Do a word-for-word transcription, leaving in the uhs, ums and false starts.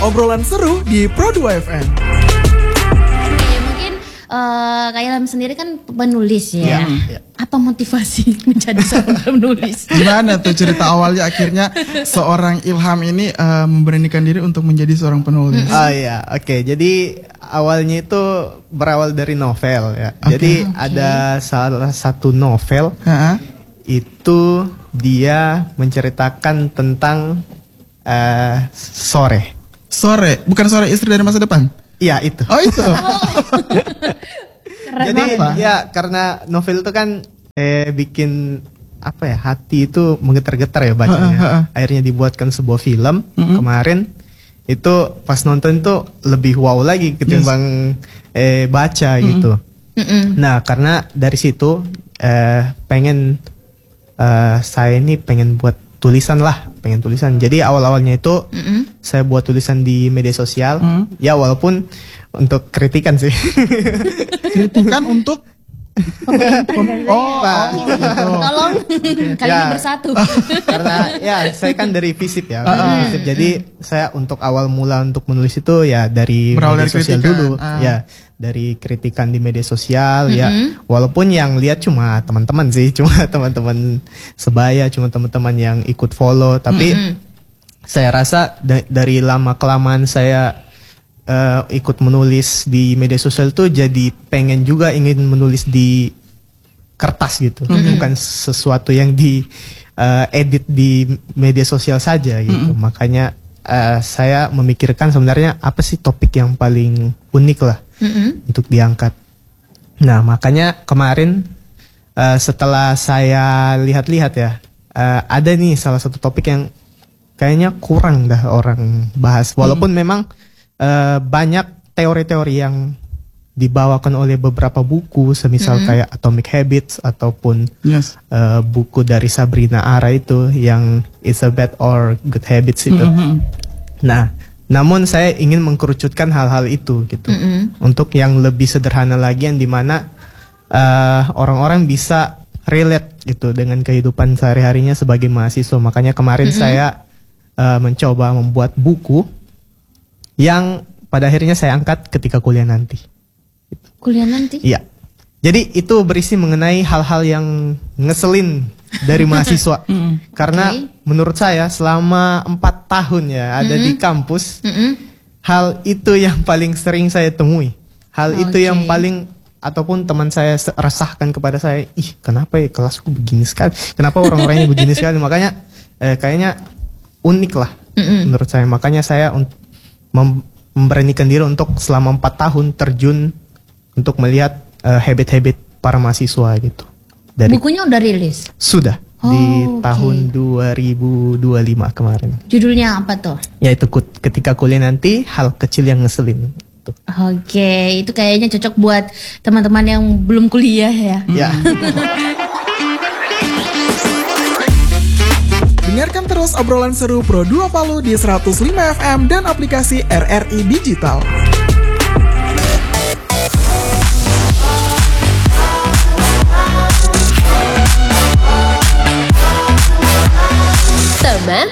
obrolan seru di Pro dua F M. Oke, mungkin uh, Kak Ilham sendiri kan penulis ya. Ya, ya. Apa motivasi menjadi seorang penulis? Gimana tuh cerita awalnya akhirnya seorang Ilham ini uh, memberanikan diri untuk menjadi seorang penulis? Oh iya, oke. Okay. Jadi awalnya itu berawal dari novel ya. Okay. Jadi Okay. ada salah satu novel Ha-ha. itu dia menceritakan tentang uh, sore. Sore, bukan sore istri dari masa depan? Iya itu. Oh itu. Keren Jadi banget. ya karena novel itu kan eh, bikin apa ya, hati itu menggetar-getar ya bacanya. Ha, ha, ha. Akhirnya dibuatkan sebuah film Mm-mm. kemarin. Itu pas nonton itu lebih wow lagi ketimbang eh, baca gitu. Mm-mm. Nah karena dari situ eh, pengen eh, saya ini pengen buat tulisan lah, pengen tulisan. Jadi awal-awalnya itu Mm-mm. saya buat tulisan di media sosial. Mm. Ya walaupun untuk kritikan sih. Kritikan untuk oh, Nah, gitu. Tolong kali Ya. ini bersatu. Karena ya saya kan dari FISIP ya, Ah. FISIP. Jadi saya untuk awal mula untuk menulis itu ya dari Berawal media dari sosial kritikan. dulu, Ah. ya dari kritikan di media sosial ya. Mm-hmm. Walaupun yang lihat cuma teman-teman sih, cuma teman-teman sebaya, cuma teman-teman yang ikut follow. Tapi Mm-hmm. saya rasa da- dari lama kelamaan saya eh, ikut menulis di media sosial tuh jadi pengen juga ingin menulis di kertas gitu, bukan sesuatu yang di eh, edit di media sosial saja gitu. Makanya eh, saya memikirkan sebenarnya apa sih topik yang paling unik lah Mm-mm. untuk diangkat. Nah makanya kemarin eh, setelah saya lihat-lihat ya, eh, ada nih salah satu topik yang kayaknya kurang dah orang bahas. Walaupun memang eh, banyak teori-teori yang dibawakan oleh beberapa buku, semisal kayak Atomic Habits ataupun Yes. eh, buku dari Sabrina Ara itu yang It's a Bad or Good Habits itu. Mhm. Nah, namun saya ingin mengkerucutkan hal-hal itu gitu, Mm-mm. untuk yang lebih sederhana lagi, yang dimana eh, orang-orang bisa relate gitu dengan kehidupan sehari-harinya sebagai mahasiswa. Makanya kemarin saya eh, mencoba membuat buku yang pada akhirnya saya angkat ketika kuliah nanti. Kuliah nanti. Iya. Jadi itu berisi mengenai hal-hal yang ngeselin dari mahasiswa. Karena Oke. menurut saya selama empat tahun ya ada di kampus, Mm-mm. hal itu yang paling sering saya temui. Hal itu Oke. yang paling, ataupun teman saya se- resahkan kepada saya, ih kenapa ya kelasku begini sekali, kenapa orang-orangnya begini sekali. Makanya eh, kayaknya unik lah Mm-mm. menurut saya. Makanya saya un- mem- memberanikan diri untuk selama empat tahun terjun untuk melihat eh, habit-habit para mahasiswa gitu. Dari Bukunya udah rilis. sudah Oh, di oke. tahun dua ribu dua puluh lima kemarin. Judulnya apa tuh? Yaitu kut- ketika kuliah nanti, hal kecil yang ngeselin. Tuh. Oke, itu kayaknya cocok buat teman-teman yang belum kuliah ya. Ya. Dengarkan terus obrolan seru Pro dua Palu di seratus lima F M dan aplikasi R R I Digital. Teman